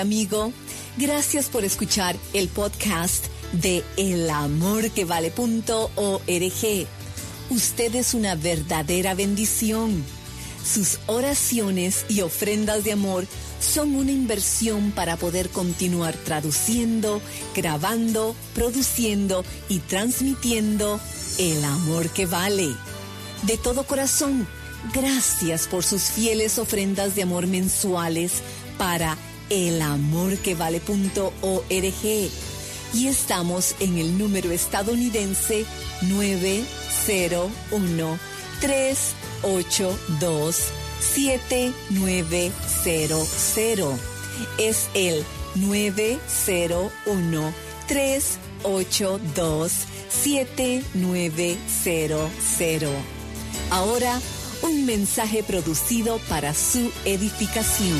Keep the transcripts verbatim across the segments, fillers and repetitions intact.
Amigo, gracias por escuchar el podcast de el amor que vale punto org. Usted es una verdadera bendición. Sus oraciones y ofrendas de amor son una inversión para poder continuar traduciendo, grabando, produciendo y transmitiendo el amor que vale. De todo corazón, gracias por sus fieles ofrendas de amor mensuales para el amor que vale punto org. Y estamos en el número estadounidense nueve cero uno, tres ocho dos, siete nueve cero cero. Es el nueve cero uno, tres ocho dos, siete nueve cero cero. Ahora, un mensaje producido para su edificación.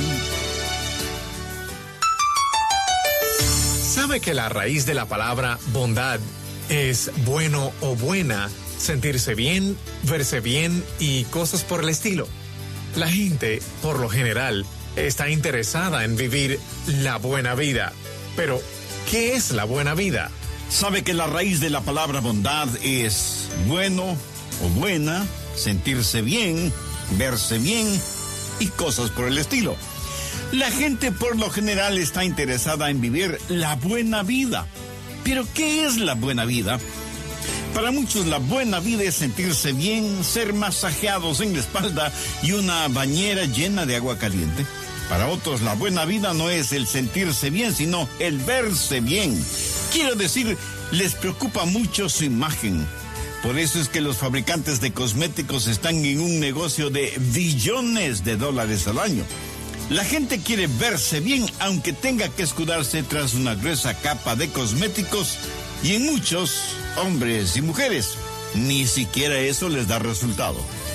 ¿Sabe que la raíz de la palabra bondad es bueno o buena, sentirse bien, verse bien y cosas por el estilo? La gente, por lo general, está interesada en vivir la buena vida. Pero, ¿qué es la buena vida? ¿Sabe que la raíz de la palabra bondad es bueno o buena, sentirse bien, verse bien y cosas por el estilo? La gente por lo general está interesada en vivir la buena vida. ¿Pero qué es la buena vida? Para muchos la buena vida es sentirse bien, ser masajeados en la espalda y una bañera llena de agua caliente. Para otros la buena vida no es el sentirse bien, sino el verse bien. Quiero decir, les preocupa mucho su imagen. Por eso es que los fabricantes de cosméticos están en un negocio de billones de dólares al año. La gente quiere verse bien, aunque tenga que escudarse tras una gruesa capa de cosméticos, y en muchos, hombres y mujeres, ni siquiera eso les da resultado.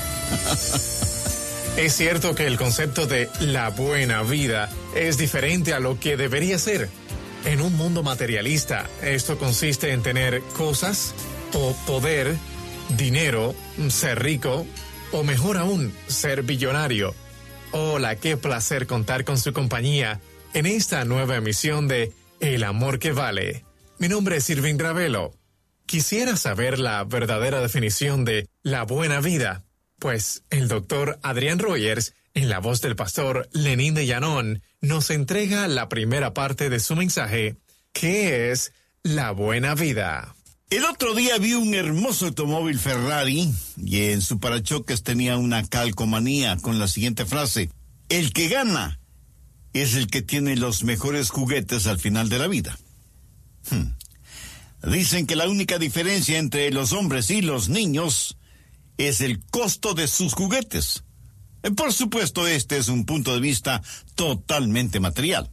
Es cierto que el concepto de la buena vida es diferente a lo que debería ser. En un mundo materialista, esto consiste en tener cosas o poder, dinero, ser rico, o mejor aún, ser billonario. Hola, qué placer contar con su compañía en esta nueva emisión de El Amor que Vale. Mi nombre es Irving Ravelo. Quisiera saber la verdadera definición de la buena vida, pues el doctor Adrián Rogers, en la voz del pastor Lenín de Llanón, nos entrega la primera parte de su mensaje, ¿qué es la buena vida? El otro día vi un hermoso automóvil Ferrari y en su parachoques tenía una calcomanía con la siguiente frase: el que gana es el que tiene los mejores juguetes al final de la vida. Hmm. Dicen que la única diferencia entre los hombres y los niños es el costo de sus juguetes. Por supuesto, este es un punto de vista totalmente material.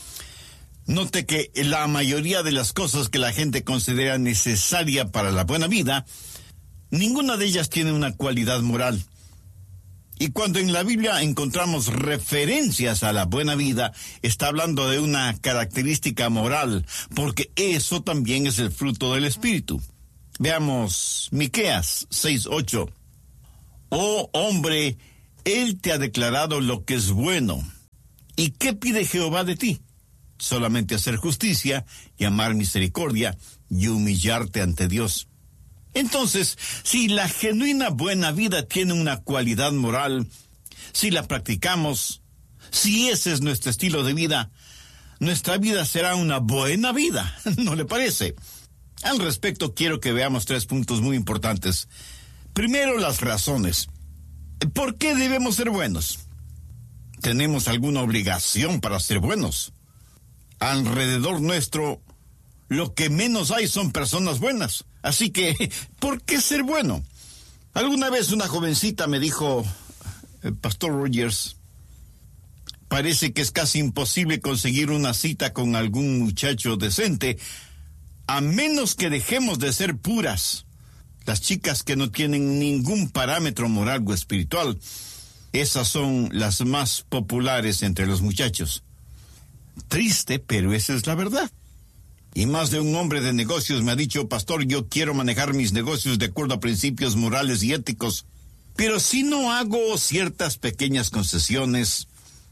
Note que la mayoría de las cosas que la gente considera necesaria para la buena vida, ninguna de ellas tiene una cualidad moral. Y cuando en la Biblia encontramos referencias a la buena vida, está hablando de una característica moral, porque eso también es el fruto del Espíritu. Veamos Miqueas seis ocho. Oh hombre, Él te ha declarado lo que es bueno. ¿Y qué pide Jehová de ti? Solamente hacer justicia y amar misericordia y humillarte ante Dios. Entonces, si la genuina buena vida tiene una cualidad moral, si la practicamos, si ese es nuestro estilo de vida, nuestra vida será una buena vida, ¿no le parece? Al respecto, quiero que veamos tres puntos muy importantes. Primero, las razones. ¿Por qué debemos ser buenos? ¿Tenemos alguna obligación para ser buenos? Alrededor nuestro, lo que menos hay son personas buenas. Así que, ¿por qué ser bueno? Alguna vez una jovencita me dijo, Pastor Rogers, parece que es casi imposible conseguir una cita con algún muchacho decente, a menos que dejemos de ser puras. Las chicas que no tienen ningún parámetro moral o espiritual, esas son las más populares entre los muchachos. Triste, pero esa es la verdad. Y más de un hombre de negocios me ha dicho, pastor, yo quiero manejar mis negocios de acuerdo a principios morales y éticos, pero si no hago ciertas pequeñas concesiones,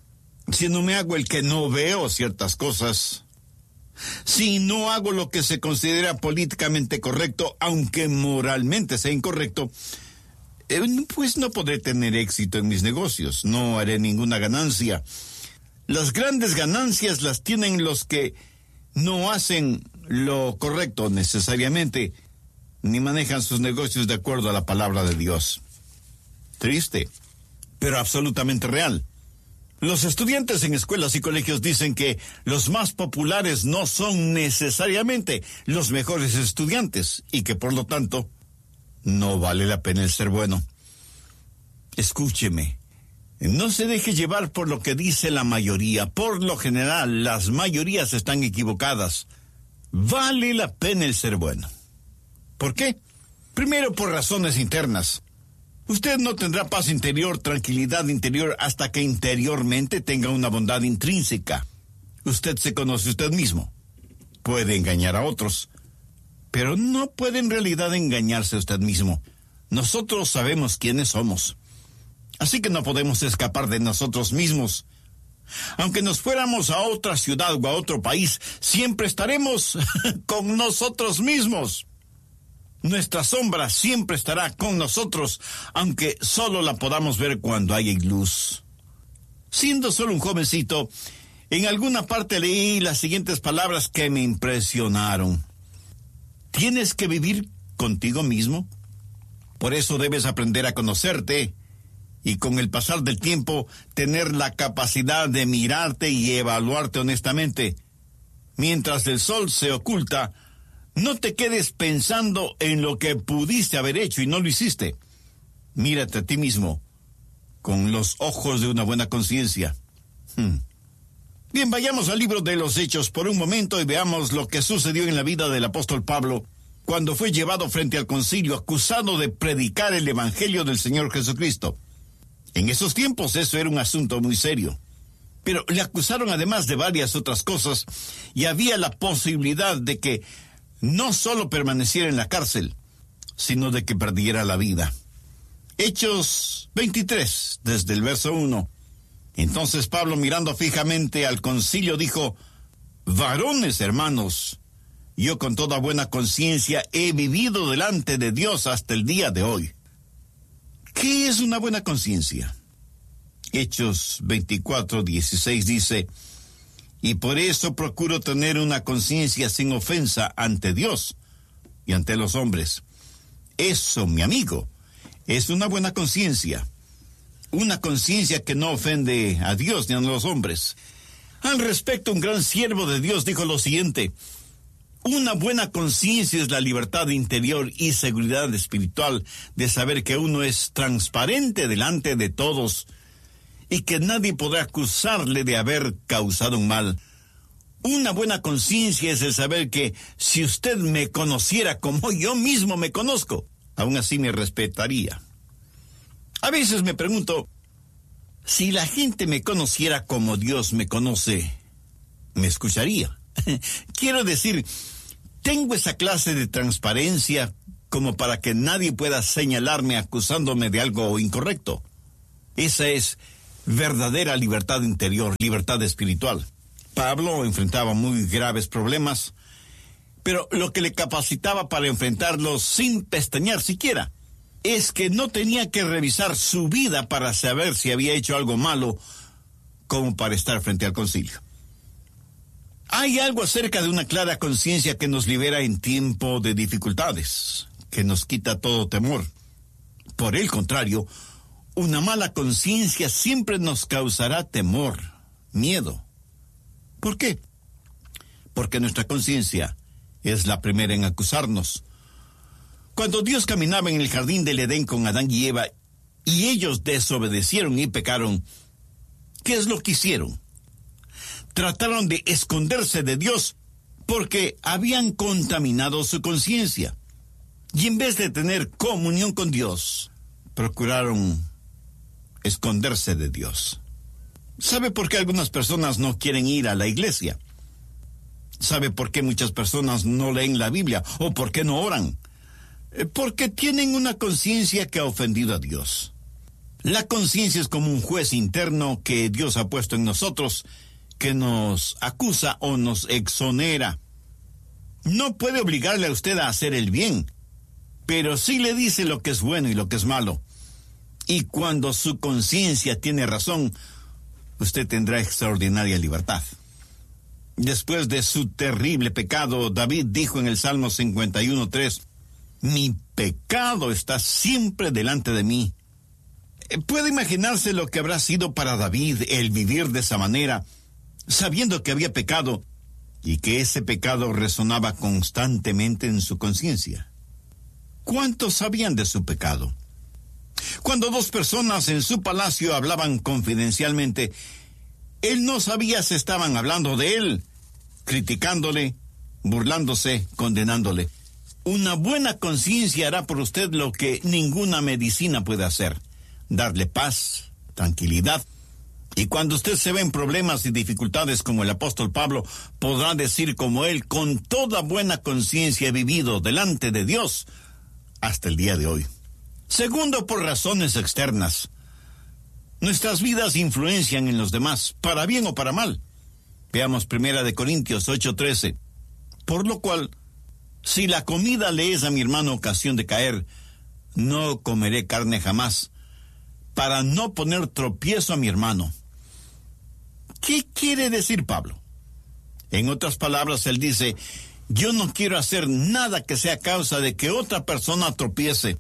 si no me hago el que no veo ciertas cosas, si no hago lo que se considera políticamente correcto, aunque moralmente sea incorrecto, eh, pues no podré tener éxito en mis negocios, no haré ninguna ganancia. Las grandes ganancias las tienen los que no hacen lo correcto necesariamente, ni manejan sus negocios de acuerdo a la palabra de Dios. Triste, pero absolutamente real. Los estudiantes en escuelas y colegios dicen que los más populares no son necesariamente los mejores estudiantes y que por lo tanto no vale la pena el ser bueno. Escúcheme, no se deje llevar por lo que dice la mayoría. Por lo general, las mayorías están equivocadas. Vale la pena el ser bueno. ¿Por qué? Primero, por razones internas. Usted no tendrá paz interior, tranquilidad interior, hasta que interiormente tenga una bondad intrínseca. Usted se conoce usted mismo. Puede engañar a otros, pero no puede en realidad engañarse a usted mismo. Nosotros sabemos quiénes somos. Así que no podemos escapar de nosotros mismos. Aunque nos fuéramos a otra ciudad o a otro país, siempre estaremos con nosotros mismos. Nuestra sombra siempre estará con nosotros, aunque solo la podamos ver cuando haya luz. Siendo solo un jovencito, en alguna parte leí las siguientes palabras que me impresionaron. ¿Tienes que vivir contigo mismo? Por eso debes aprender a conocerte y con el pasar del tiempo tener la capacidad de mirarte y evaluarte honestamente. Mientras el sol se oculta, no te quedes pensando en lo que pudiste haber hecho y no lo hiciste. Mírate a ti mismo con los ojos de una buena conciencia. Hmm. Bien, vayamos al libro de los Hechos por un momento y veamos lo que sucedió en la vida del apóstol Pablo cuando fue llevado frente al concilio acusado de predicar el evangelio del Señor Jesucristo. En esos tiempos eso era un asunto muy serio. Pero le acusaron además de varias otras cosas y había la posibilidad de que no solo permaneciera en la cárcel, sino de que perdiera la vida. Hechos veintitrés, desde el verso uno. Entonces Pablo, mirando fijamente al concilio, dijo: varones hermanos, yo con toda buena conciencia he vivido delante de Dios hasta el día de hoy. ¿Qué es una buena conciencia? Hechos veinticuatro, dieciséis dice: y por eso procuro tener una conciencia sin ofensa ante Dios y ante los hombres. Eso, mi amigo, es una buena conciencia. Una conciencia que no ofende a Dios ni a los hombres. Al respecto, un gran siervo de Dios dijo lo siguiente: una buena conciencia es la libertad interior y seguridad espiritual de saber que uno es transparente delante de todos y que nadie podrá acusarle de haber causado un mal. Una buena conciencia es el saber que si usted me conociera como yo mismo me conozco, aún así me respetaría. A veces me pregunto, si la gente me conociera como Dios me conoce, ¿me escucharía? Quiero decir, tengo esa clase de transparencia como para que nadie pueda señalarme acusándome de algo incorrecto. Esa es verdadera libertad interior, libertad espiritual. Pablo enfrentaba muy graves problemas, pero lo que le capacitaba para enfrentarlos sin pestañear siquiera es que no tenía que revisar su vida para saber si había hecho algo malo como para estar frente al concilio. Hay algo acerca de una clara conciencia que nos libera en tiempo de dificultades, que nos quita todo temor. Por el contrario, una mala conciencia siempre nos causará temor, miedo. ¿Por qué? Porque nuestra conciencia es la primera en acusarnos. Cuando Dios caminaba en el jardín del Edén con Adán y Eva, y ellos desobedecieron y pecaron, ¿qué es lo que hicieron? Trataron de esconderse de Dios porque habían contaminado su conciencia. Y en vez de tener comunión con Dios, procuraron esconderse de Dios. ¿Sabe por qué algunas personas no quieren ir a la iglesia? ¿Sabe por qué muchas personas no leen la Biblia? ¿O por qué no oran? Porque tienen una conciencia que ha ofendido a Dios. La conciencia es como un juez interno que Dios ha puesto en nosotros, que nos acusa o nos exonera. No puede obligarle a usted a hacer el bien, pero sí le dice lo que es bueno y lo que es malo. Y cuando su conciencia tiene razón, usted tendrá extraordinaria libertad. Después de su terrible pecado, David dijo en el Salmo cincuenta y uno, tres, mi pecado está siempre delante de mí. Puede imaginarse lo que habrá sido para David el vivir de esa manera, sabiendo que había pecado y que ese pecado resonaba constantemente en su conciencia. ¿Cuántos sabían de su pecado? Cuando dos personas en su palacio hablaban confidencialmente, él no sabía si estaban hablando de él, criticándole, burlándose, condenándole. Una buena conciencia hará por usted lo que ninguna medicina puede hacer: darle paz, tranquilidad. Y cuando usted se ve en problemas y dificultades como el apóstol Pablo, podrá decir como él, con toda buena conciencia he vivido delante de Dios hasta el día de hoy. Segundo, por razones externas. Nuestras vidas influencian en los demás, para bien o para mal. Veamos Primera de Corintios ocho, trece. Por lo cual, si la comida le es a mi hermano ocasión de caer, no comeré carne jamás, para no poner tropiezo a mi hermano. ¿Qué quiere decir Pablo? En otras palabras, él dice, yo no quiero hacer nada que sea causa de que otra persona tropiece.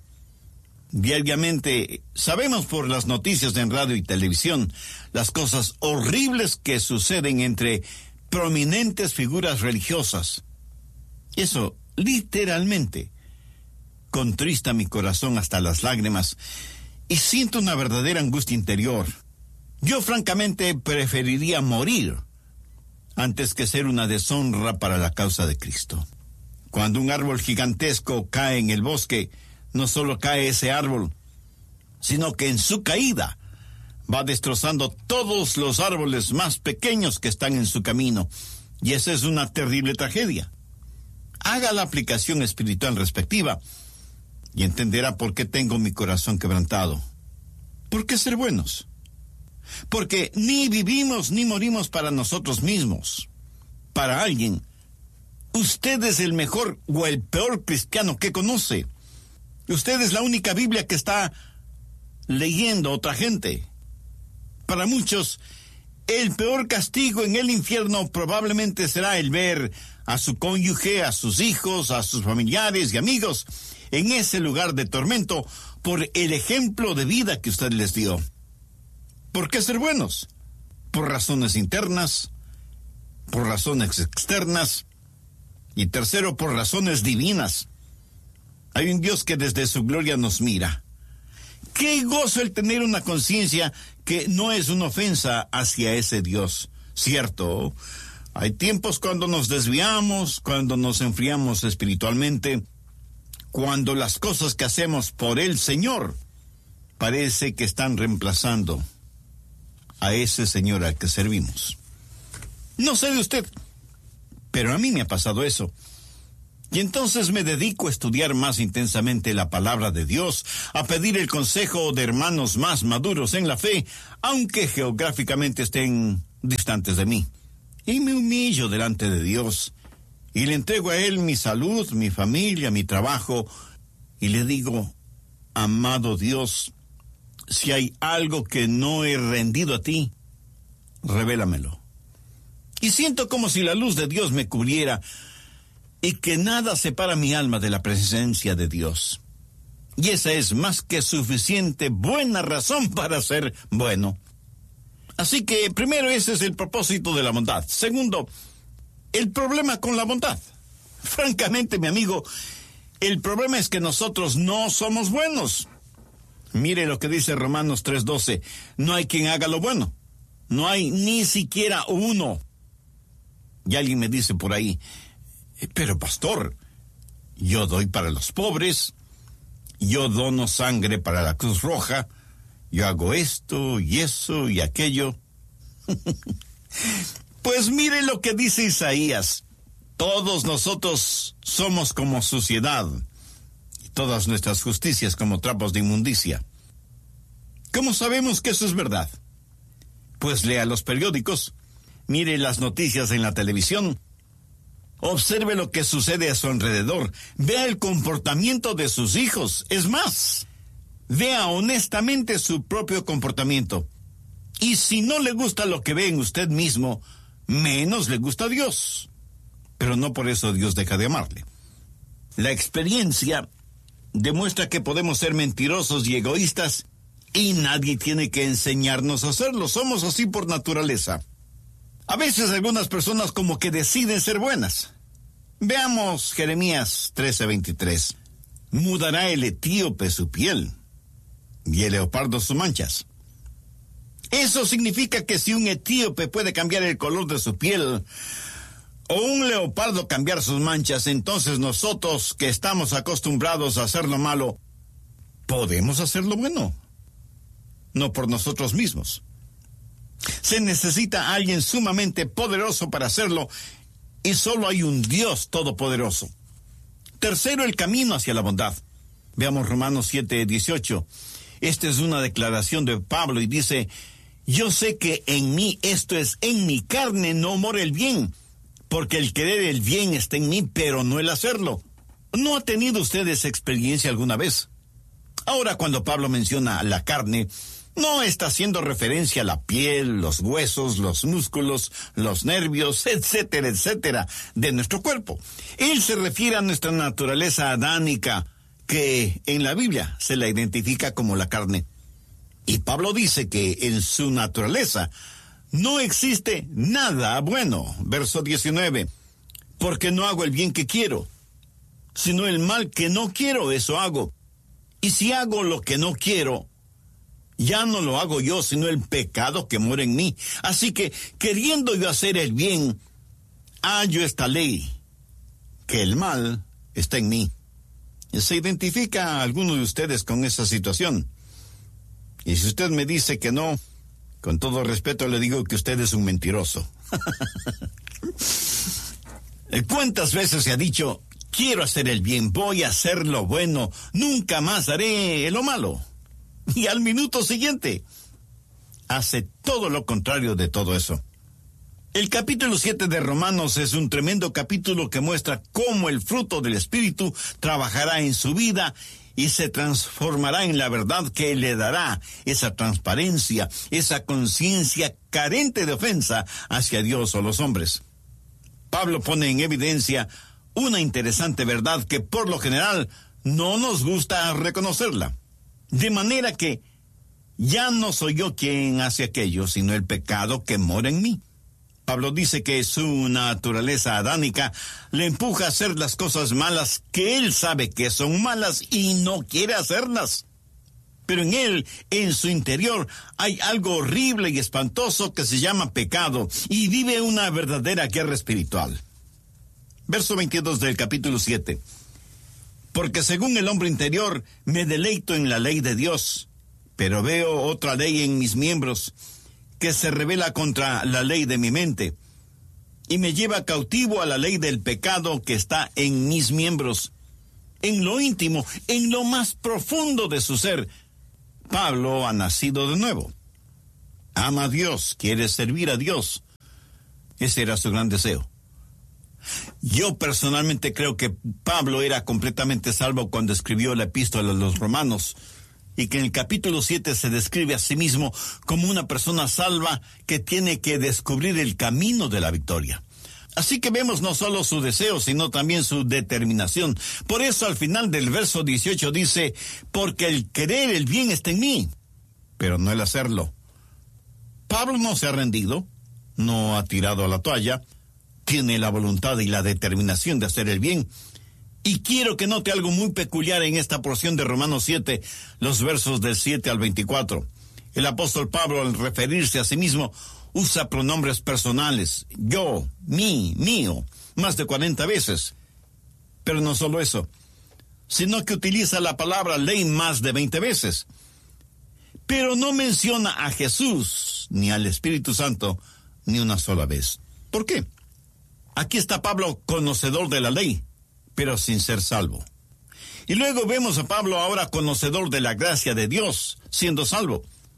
Diariamente sabemos por las noticias en radio y televisión las cosas horribles que suceden entre prominentes figuras religiosas. Eso, literalmente, contrista mi corazón hasta las lágrimas y siento una verdadera angustia interior. Yo francamente preferiría morir antes que ser una deshonra para la causa de Cristo. Cuando un árbol gigantesco cae en el bosque, no solo cae ese árbol, sino que en su caída va destrozando todos los árboles más pequeños que están en su camino. Y esa es una terrible tragedia. Haga la aplicación espiritual respectiva y entenderá por qué tengo mi corazón quebrantado. ¿Por qué ser buenos? Porque ni vivimos ni morimos para nosotros mismos. Para alguien, usted es el mejor o el peor cristiano que conoce. Usted es la única Biblia que está leyendo otra gente. Para muchos, el peor castigo en el infierno probablemente será el ver a su cónyuge, a sus hijos, a sus familiares y amigos en ese lugar de tormento por el ejemplo de vida que usted les dio. ¿Por qué ser buenos? Por razones internas, por razones externas y tercero, por razones divinas. Hay un Dios que desde su gloria nos mira. Qué gozo el tener una conciencia que no es una ofensa hacia ese Dios. Cierto, hay tiempos cuando nos desviamos, cuando nos enfriamos espiritualmente, cuando las cosas que hacemos por el Señor parece que están reemplazando a ese Señor al que servimos. No sé de usted, pero a mí me ha pasado eso. Y entonces me dedico a estudiar más intensamente la palabra de Dios, a pedir el consejo de hermanos más maduros en la fe, aunque geográficamente estén distantes de mí. Y me humillo delante de Dios, y le entrego a Él mi salud, mi familia, mi trabajo, y le digo, amado Dios, si hay algo que no he rendido a ti, revélamelo. Y siento como si la luz de Dios me cubriera y que nada separa mi alma de la presencia de Dios. Y esa es más que suficiente buena razón para ser bueno. Así que, primero, ese es el propósito de la bondad. Segundo, el problema con la bondad. Francamente, mi amigo, el problema es que nosotros no somos buenos. Mire lo que dice Romanos tres doce. No hay quien haga lo bueno. No hay ni siquiera uno. Y alguien me dice por ahí, pero pastor, yo doy para los pobres, yo dono sangre para la Cruz Roja, yo hago esto y eso y aquello. Pues mire lo que dice Isaías. Todos nosotros somos como suciedad, y todas nuestras justicias como trapos de inmundicia. ¿Cómo sabemos que eso es verdad? Pues lea los periódicos, mire las noticias en la televisión, observe lo que sucede a su alrededor, vea el comportamiento de sus hijos. Es más, vea honestamente su propio comportamiento. Y si no le gusta lo que ve en usted mismo, menos le gusta a Dios. Pero no por eso Dios deja de amarle. La experiencia demuestra que podemos ser mentirosos y egoístas y nadie tiene que enseñarnos a hacerlo. Somos así por naturaleza. A veces algunas personas como que deciden ser buenas. Veamos Jeremías trece veintitrés. Mudará el etíope su piel y el leopardo sus manchas. Eso significa que si un etíope puede cambiar el color de su piel o un leopardo cambiar sus manchas, entonces nosotros que estamos acostumbrados a hacer lo malo, podemos hacer lo bueno. No por nosotros mismos. Se necesita alguien sumamente poderoso para hacerlo y solo hay un Dios todopoderoso. Tercero, el camino hacia la bondad. Veamos Romanos siete dieciocho. Esta es una declaración de Pablo y dice: yo sé que en mí, esto es, en mi carne no mora el bien, porque el querer el bien está en mí, pero no el hacerlo. ¿No ha tenido usted esa experiencia alguna vez? Ahora, cuando Pablo menciona la carne, no está haciendo referencia a la piel, los huesos, los músculos, los nervios, etcétera, etcétera, de nuestro cuerpo. Él se refiere a nuestra naturaleza adánica, que en la Biblia se la identifica como la carne. Y Pablo dice que en su naturaleza no existe nada bueno. Verso diecinueve. Porque no hago el bien que quiero, sino el mal que no quiero, eso hago. Y si hago lo que no quiero, ya no lo hago yo, sino el pecado que mora en mí. Así que, queriendo yo hacer el bien, hallo esta ley, que el mal está en mí. ¿Se identifica a alguno de ustedes con esa situación? Y si usted me dice que no, con todo respeto le digo que usted es un mentiroso. ¿Cuántas veces se ha dicho: quiero hacer el bien, voy a hacer lo bueno, nunca más haré lo malo? Y al minuto siguiente hace todo lo contrario de todo eso. El capítulo siete de Romanos es un tremendo capítulo que muestra cómo el fruto del Espíritu trabajará en su vida y se transformará en la verdad que le dará esa transparencia, esa conciencia carente de ofensa hacia Dios o los hombres. Pablo pone en evidencia una interesante verdad que por lo general no nos gusta reconocerla. De manera que ya no soy yo quien hace aquello, sino el pecado que mora en mí. Pablo dice que su naturaleza adánica le empuja a hacer las cosas malas que él sabe que son malas y no quiere hacerlas. Pero en él, en su interior, hay algo horrible y espantoso que se llama pecado y vive una verdadera guerra espiritual. Verso veintidós del capítulo siete. Porque según el hombre interior me deleito en la ley de Dios, pero veo otra ley en mis miembros que se revela contra la ley de mi mente y me lleva cautivo a la ley del pecado que está en mis miembros. En lo íntimo, en lo más profundo de su ser, Pablo ha nacido de nuevo. Ama a Dios, quiere servir a Dios. Ese era su gran deseo. Yo personalmente creo que Pablo era completamente salvo cuando escribió la epístola a los romanos, y que en el capítulo siete se describe a sí mismo como una persona salva que tiene que descubrir el camino de la victoria. Así que vemos no solo su deseo, sino también su determinación. Por eso al final del verso dieciocho dice: porque el querer el bien está en mí, pero no el hacerlo. Pablo no se ha rendido, no ha tirado a la toalla, tiene la voluntad y la determinación de hacer el bien. Y quiero que note algo muy peculiar en esta porción de Romanos siete, los versos del siete al veinticuatro. El apóstol Pablo, al referirse a sí mismo, usa pronombres personales: yo, mí, mío, más de cuarenta veces. Pero no solo eso, sino que utiliza la palabra ley más de veinte veces. Pero no menciona a Jesús ni al Espíritu Santo ni una sola vez. ¿Por qué? Aquí está Pablo, conocedor de la ley, pero sin ser salvo. Y luego vemos a Pablo ahora conocedor de la gracia de Dios, siendo salvo.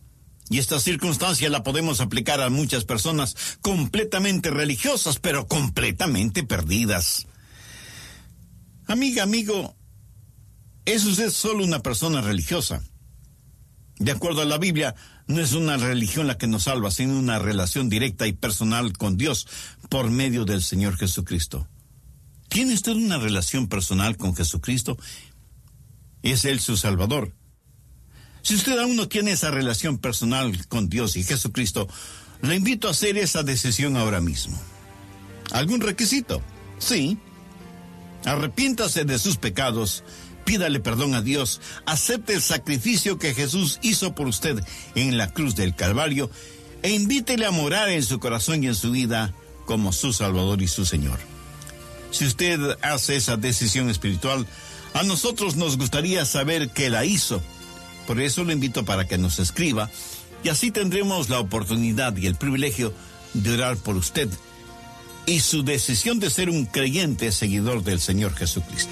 Y esta circunstancia la podemos aplicar a muchas personas completamente religiosas, pero completamente perdidas. Amiga, amigo, ¿es usted solo una persona religiosa? De acuerdo a la Biblia, no es una religión la que nos salva, sino una relación directa y personal con Dios por medio del Señor Jesucristo. ¿Tiene usted una relación personal con Jesucristo? ¿Es Él su Salvador? Si usted aún no tiene esa relación personal con Dios y Jesucristo, le invito a hacer esa decisión ahora mismo. ¿Algún requisito? Sí. Arrepiéntase de sus pecados, pídale perdón a Dios, acepte el sacrificio que Jesús hizo por usted en la cruz del Calvario e invítele a morar en su corazón y en su vida como su Salvador y su Señor. Si usted hace esa decisión espiritual, a nosotros nos gustaría saber que la hizo. Por eso lo invito para que nos escriba y así tendremos la oportunidad y el privilegio de orar por usted y su decisión de ser un creyente seguidor del Señor Jesucristo.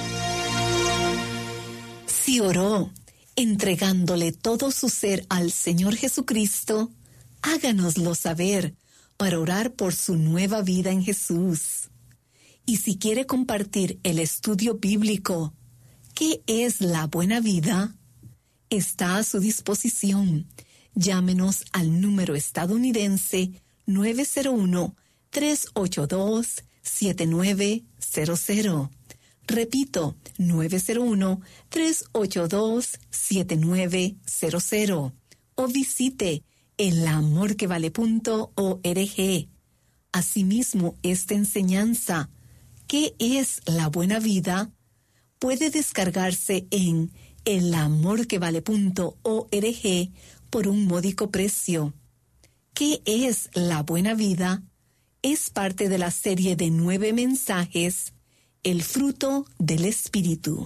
Si oró, entregándole todo su ser al Señor Jesucristo, háganoslo saber para orar por su nueva vida en Jesús. Y si quiere compartir el estudio bíblico, ¿qué es la buena vida?, está a su disposición. Llámenos al número estadounidense nueve cero uno, tres ocho dos, siete nueve cero cero. Repito, nueve cero uno, tres ocho dos, siete nueve cero cero. O visite el amor que vale punto org. Asimismo, esta enseñanza, ¿qué es la buena vida?, puede descargarse en el amor que vale punto org por un módico precio. ¿Qué es la buena vida? Es parte de la serie de nueve mensajes, El fruto del Espíritu.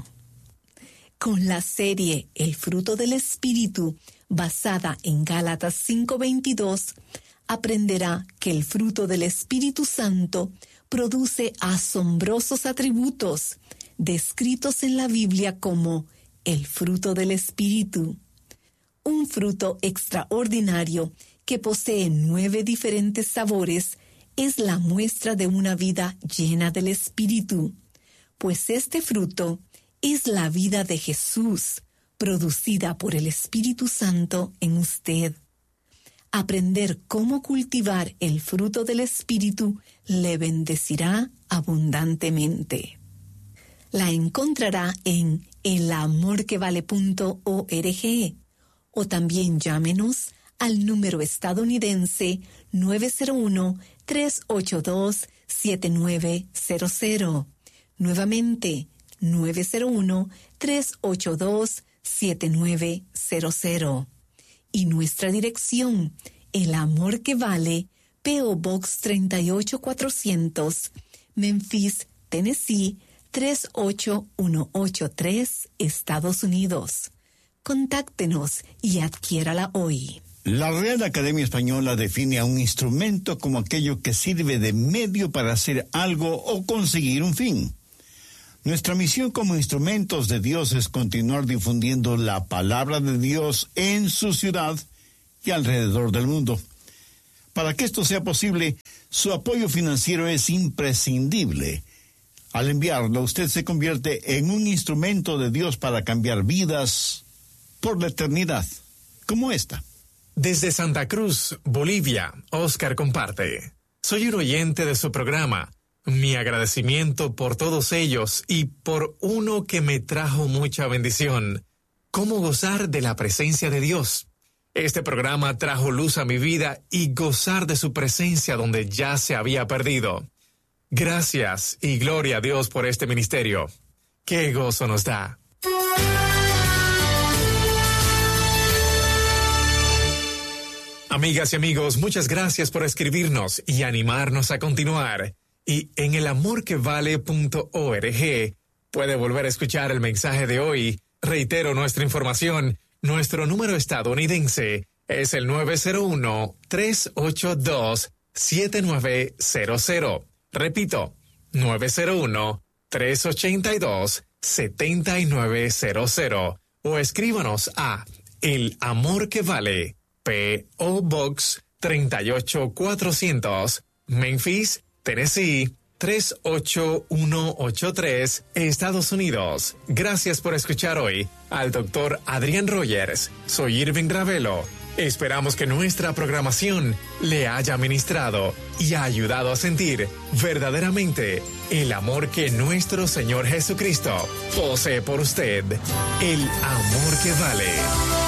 Con la serie El fruto del Espíritu, basada en Gálatas cinco veintidós, aprenderá que el fruto del Espíritu Santo produce asombrosos atributos descritos en la Biblia como el fruto del Espíritu. Un fruto extraordinario que posee nueve diferentes sabores es la muestra de una vida llena del Espíritu, pues este fruto es la vida de Jesús, producida por el Espíritu Santo en usted. Aprender cómo cultivar el fruto del Espíritu le bendecirá abundantemente. La encontrará en el amor que vale punto org o también llámenos al número estadounidense nueve cero uno, tres ocho dos, siete nueve cero cero. Nuevamente, nueve cero uno, tres ocho dos, siete nueve cero cero. Y nuestra dirección, El Amor que Vale, P O Box treinta y ocho cuatrocientos, Memphis, Tennessee, tres ocho uno ocho tres, Estados Unidos. Contáctenos y adquiérala hoy. La Real Academia Española define a un instrumento como aquello que sirve de medio para hacer algo o conseguir un fin. Nuestra misión como instrumentos de Dios es continuar difundiendo la palabra de Dios en su ciudad y alrededor del mundo. Para que esto sea posible, su apoyo financiero es imprescindible. Al enviarlo, usted se convierte en un instrumento de Dios para cambiar vidas por la eternidad, como esta. Desde Santa Cruz, Bolivia, Oscar comparte. Soy un oyente de su programa. Mi agradecimiento por todos ellos y por uno que me trajo mucha bendición. ¿Cómo gozar de la presencia de Dios? Este programa trajo luz a mi vida y gozar de su presencia donde ya se había perdido. Gracias y gloria a Dios por este ministerio. ¡Qué gozo nos da! Amigas y amigos, muchas gracias por escribirnos y animarnos a continuar. Y en el amor que vale punto org puede volver a escuchar el mensaje de hoy. Reitero nuestra información. Nuestro número estadounidense es el nueve cero uno, tres ocho dos, siete nueve cero cero. Repito, nueve cero uno, tres ocho dos, siete nueve cero cero. O escríbanos a El Amor que Vale, P O Box treinta y ocho cuatrocientos, Memphis, Tennessee tres ocho uno ocho tres, Estados Unidos. Gracias por escuchar hoy al doctor Adrián Rogers. Soy Irving Ravelo. Esperamos que nuestra programación le haya ministrado y ha ayudado a sentir verdaderamente el amor que nuestro Señor Jesucristo posee por usted. El amor que vale.